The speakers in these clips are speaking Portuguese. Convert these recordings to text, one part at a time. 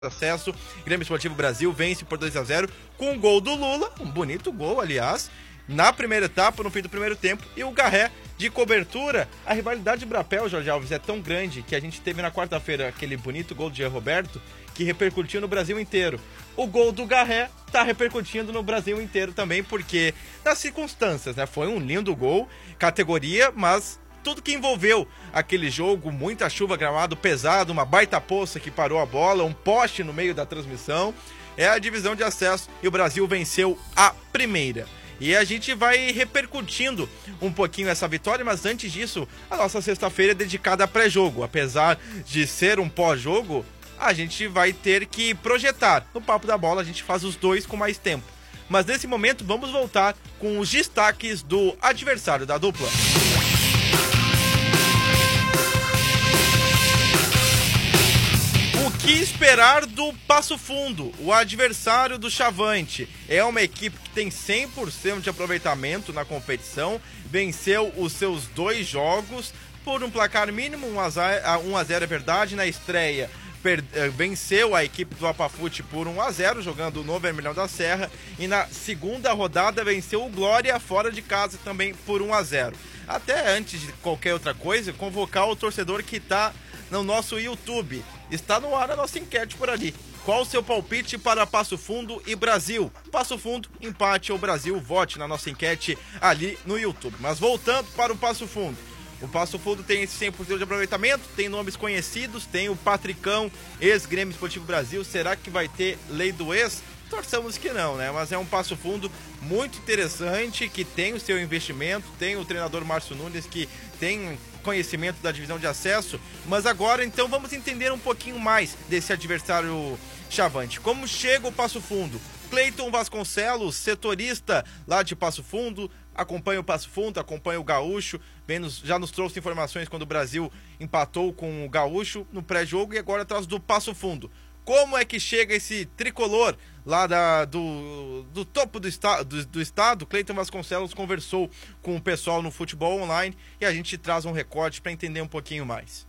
acesso. Grêmio Esportivo Brasil vence por 2-0 com um gol do Lula, um bonito gol, aliás, na primeira etapa, no fim do primeiro tempo, e o Garré de cobertura. A rivalidade de Brapel, Jorge Alves, é tão grande que a gente teve na quarta-feira aquele bonito gol de Roberto que repercutiu no Brasil inteiro. O gol do Garré tá repercutindo no Brasil inteiro também, porque nas circunstâncias, né? Foi um lindo gol, categoria, mas tudo que envolveu aquele jogo, muita chuva, gramado pesado, uma baita poça que parou a bola, um poste no meio da transmissão, é a divisão de acesso e o Brasil venceu a primeira. E a gente vai repercutindo um pouquinho essa vitória, mas antes disso, a nossa sexta-feira é dedicada a pré-jogo. Apesar de ser um pós-jogo, a gente vai ter que projetar. No Papo da Bola a gente faz os dois com mais tempo. Mas nesse momento vamos voltar com os destaques do adversário da dupla. O que esperar do Passo Fundo, o adversário do Chavante? É uma equipe que tem 100% de aproveitamento na competição, venceu os seus 2 jogos por um placar mínimo, 1-0 é verdade, na estreia venceu a equipe do Apafute por 1-0, jogando no Vermelhão da Serra, e na segunda rodada venceu o Glória fora de casa também por 1-0. Até antes de qualquer outra coisa, convocar o torcedor que está no nosso YouTube. Está no ar a nossa enquete por ali. Qual o seu palpite para Passo Fundo e Brasil? Passo Fundo, empate ou Brasil? Vote na nossa enquete ali no YouTube. Mas voltando para o Passo Fundo. O Passo Fundo tem esse 100% de aproveitamento, tem nomes conhecidos, tem o Patricão, ex-Grêmio Esportivo Brasil. Será que vai ter lei do ex? Torçamos que não, né? Mas é um Passo Fundo muito interessante, que tem o seu investimento, tem o treinador Márcio Nunes, que tem conhecimento da divisão de acesso. Mas agora, então, vamos entender um pouquinho mais desse adversário Chavante. Como chega o Passo Fundo? Cleiton Vasconcelos, setorista lá de Passo Fundo, acompanha o Passo Fundo, acompanha o Gaúcho, já nos trouxe informações quando o Brasil empatou com o Gaúcho no pré-jogo e agora atrás do Passo Fundo. Como é que chega esse tricolor lá do topo do estado? Cleiton Vasconcelos conversou com o pessoal no Futebol Online e a gente traz um recorte para entender um pouquinho mais.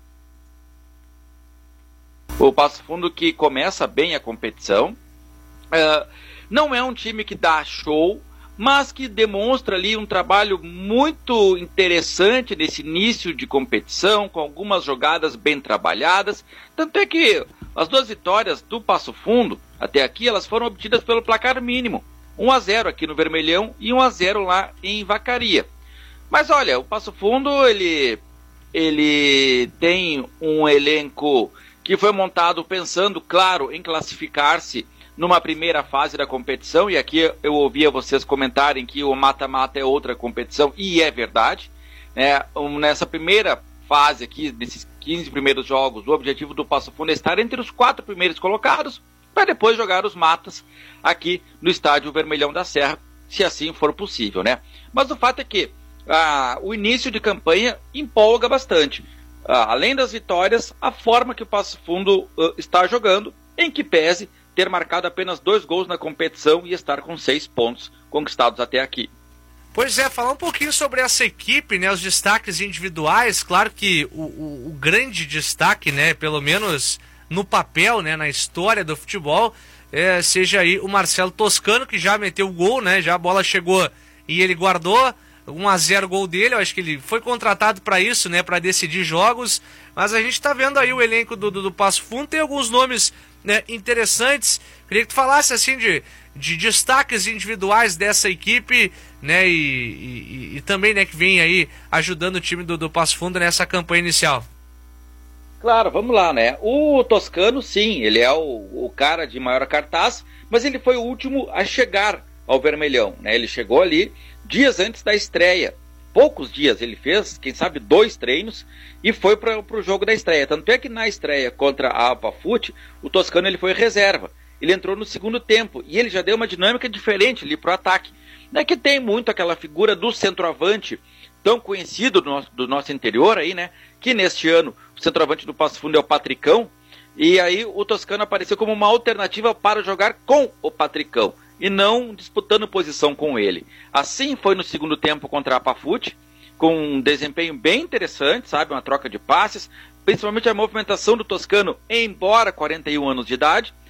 O Passo Fundo que começa bem a competição, não é um time que dá show, mas que demonstra ali um trabalho muito interessante nesse início de competição, com algumas jogadas bem trabalhadas. Tanto é que as 2 vitórias do Passo Fundo, até aqui, elas foram obtidas pelo placar mínimo. 1-0 aqui no Vermelhão e 1-0 lá em Vacaria. Mas olha, o Passo Fundo, ele tem um elenco que foi montado pensando, claro, em classificar-se numa primeira fase da competição, e aqui eu ouvia vocês comentarem que o mata-mata é outra competição, e é verdade, né? Nessa primeira fase aqui, desses 15 primeiros jogos, o objetivo do Passo Fundo é estar entre os 4 primeiros colocados, para depois jogar os matas aqui no estádio Vermelhão da Serra, se assim for possível, né? Mas o fato é que o início de campanha empolga bastante. Além das vitórias, a forma que o Passo Fundo está jogando, em que pese ter marcado apenas 2 gols na competição e estar com 6 pontos conquistados até aqui. Pois é, falar um pouquinho sobre essa equipe, né, os destaques individuais. Claro que o grande destaque, né, pelo menos no papel, né, na história do futebol, seja aí o Marcelo Toscano, que já meteu o gol, né, já a bola chegou e ele guardou. 1-0 gol dele, eu acho que ele foi contratado para isso, né, para decidir jogos, mas a gente tá vendo aí o elenco do Passo Fundo, tem alguns nomes, né, interessantes. Queria que tu falasse assim de destaques individuais dessa equipe, né, e também, né, que vem aí ajudando o time do Passo Fundo nessa campanha inicial. Claro, vamos lá, né? O Toscano, sim, ele é o cara de maior cartaz, mas ele foi o último a chegar ao Vermelhão, né? Ele chegou ali dias antes da estreia, poucos dias, ele fez, quem sabe, 2 treinos e foi para o jogo da estreia. Tanto é que na estreia contra a Apafute, o Toscano ele foi reserva, ele entrou no segundo tempo e ele já deu uma dinâmica diferente ali pro ataque, né? Que tem muito aquela figura do centroavante tão conhecido do nosso interior aí, né? Que neste ano o centroavante do Passo Fundo é o Patricão, e aí o Toscano apareceu como uma alternativa para jogar com o Patricão e não disputando posição com ele. Assim foi no segundo tempo contra a Apafute, com um desempenho bem interessante, sabe? Uma troca de passes, principalmente a movimentação do Toscano, embora 41 anos de idade.